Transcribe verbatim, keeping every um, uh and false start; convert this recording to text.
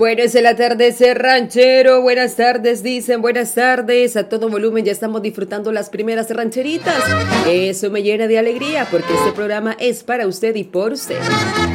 Bueno, es el atardecer ranchero. Buenas tardes, dicen, buenas tardes. A todo volumen ya estamos disfrutando las primeras rancheritas. Eso me llena de alegría porque este programa es para usted y por usted.